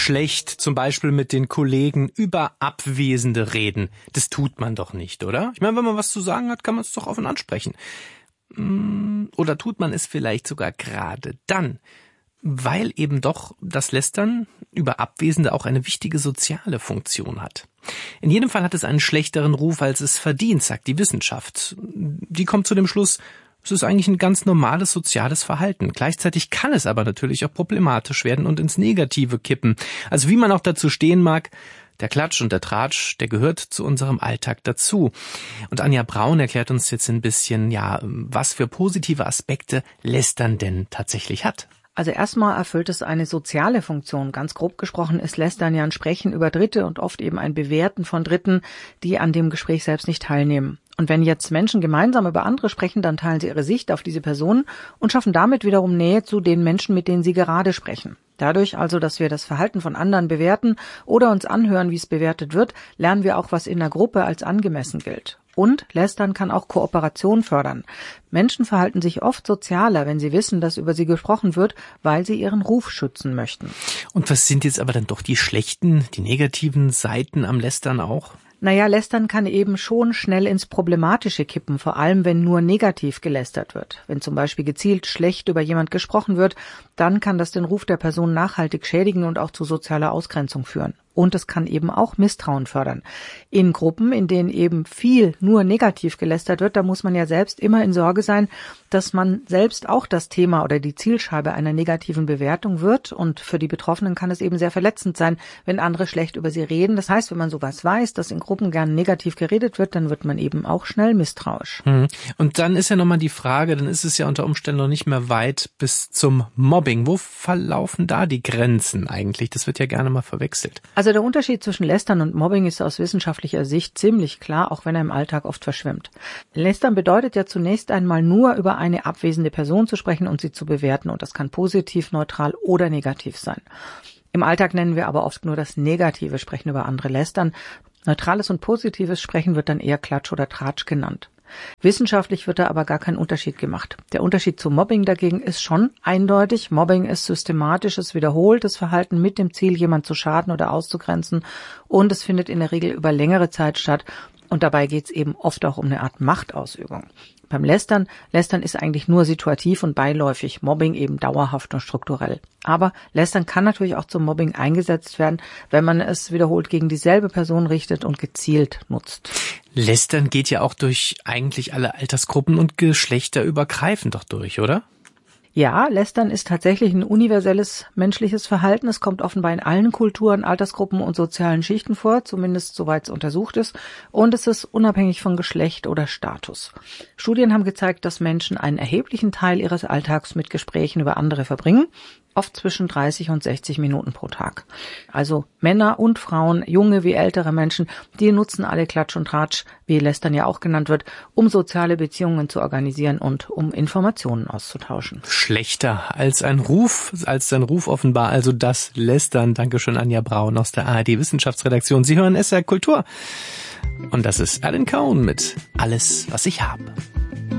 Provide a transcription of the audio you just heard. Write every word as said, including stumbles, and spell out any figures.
schlecht zum Beispiel mit den Kollegen über Abwesende reden. Das tut man doch nicht, oder? Ich meine, wenn man was zu sagen hat, kann man es doch offen ansprechen. Oder tut man es vielleicht sogar gerade dann, weil eben doch das Lästern über Abwesende auch eine wichtige soziale Funktion hat. In jedem Fall hat es einen schlechteren Ruf, als es verdient, sagt die Wissenschaft. Die kommt zu dem Schluss, es ist eigentlich ein ganz normales soziales Verhalten. Gleichzeitig kann es aber natürlich auch problematisch werden und ins Negative kippen. Also wie man auch dazu stehen mag, der Klatsch und der Tratsch, der gehört zu unserem Alltag dazu. Und Anja Braun erklärt uns jetzt ein bisschen, ja, was für positive Aspekte Lästern denn tatsächlich hat. Also erstmal erfüllt es eine soziale Funktion. Ganz grob gesprochen ist Lästern ja ein Sprechen über Dritte und oft eben ein Bewerten von Dritten, die an dem Gespräch selbst nicht teilnehmen. Und wenn jetzt Menschen gemeinsam über andere sprechen, dann teilen sie ihre Sicht auf diese Personen und schaffen damit wiederum Nähe zu den Menschen, mit denen sie gerade sprechen. Dadurch also, dass wir das Verhalten von anderen bewerten oder uns anhören, wie es bewertet wird, lernen wir auch, was in der Gruppe als angemessen gilt. Und Lästern kann auch Kooperation fördern. Menschen verhalten sich oft sozialer, wenn sie wissen, dass über sie gesprochen wird, weil sie ihren Ruf schützen möchten. Und was sind jetzt aber dann doch die schlechten, die negativen Seiten am Lästern auch? Naja, Lästern kann eben schon schnell ins Problematische kippen, vor allem wenn nur negativ gelästert wird. Wenn zum Beispiel gezielt schlecht über jemand gesprochen wird, dann kann das den Ruf der Person nachhaltig schädigen und auch zu sozialer Ausgrenzung führen. Und es kann eben auch Misstrauen fördern. In Gruppen, in denen eben viel nur negativ gelästert wird, da muss man ja selbst immer in Sorge sein, dass man selbst auch das Thema oder die Zielscheibe einer negativen Bewertung wird. Und für die Betroffenen kann es eben sehr verletzend sein, wenn andere schlecht über sie reden. Das heißt, wenn man sowas weiß, dass in Gruppen gern negativ geredet wird, dann wird man eben auch schnell misstrauisch. Und dann ist ja nochmal die Frage, dann ist es ja unter Umständen noch nicht mehr weit bis zum Mobbing. Wo verlaufen da die Grenzen eigentlich? Das wird ja gerne mal verwechselt. Also der Unterschied zwischen Lästern und Mobbing ist aus wissenschaftlicher Sicht ziemlich klar, auch wenn er im Alltag oft verschwimmt. Lästern bedeutet ja zunächst einmal nur über eine abwesende Person zu sprechen und sie zu bewerten, und das kann positiv, neutral oder negativ sein. Im Alltag nennen wir aber oft nur das negative Sprechen über andere Lästern. Neutrales und positives Sprechen wird dann eher Klatsch oder Tratsch genannt. Wissenschaftlich wird da aber gar kein Unterschied gemacht. Der Unterschied zu Mobbing dagegen ist schon eindeutig. Mobbing ist systematisches, wiederholtes Verhalten mit dem Ziel, jemand zu schaden oder auszugrenzen. Und es findet in der Regel über längere Zeit statt. Und dabei geht es eben oft auch um eine Art Machtausübung. Beim Lästern, Lästern ist eigentlich nur situativ und beiläufig, Mobbing eben dauerhaft und strukturell. Aber Lästern kann natürlich auch zum Mobbing eingesetzt werden, wenn man es wiederholt gegen dieselbe Person richtet und gezielt nutzt. Lästern geht ja auch durch eigentlich alle Altersgruppen und Geschlechter übergreifend doch durch, oder? Ja, Lästern ist tatsächlich ein universelles menschliches Verhalten. Es kommt offenbar in allen Kulturen, Altersgruppen und sozialen Schichten vor, zumindest soweit es untersucht ist. Und es ist unabhängig von Geschlecht oder Status. Studien haben gezeigt, dass Menschen einen erheblichen Teil ihres Alltags mit Gesprächen über andere verbringen. Oft zwischen dreißig und sechzig Minuten pro Tag. Also Männer und Frauen, junge wie ältere Menschen, die nutzen alle Klatsch und Tratsch, wie Lästern ja auch genannt wird, um soziale Beziehungen zu organisieren und um Informationen auszutauschen. Schlechter als ein Ruf, als sein Ruf offenbar, also das Lästern. Dankeschön, Anja Braun aus der A R D Wissenschaftsredaktion. Sie hören S R Kultur. Und das ist Alan Cohn mit Alles, was ich habe.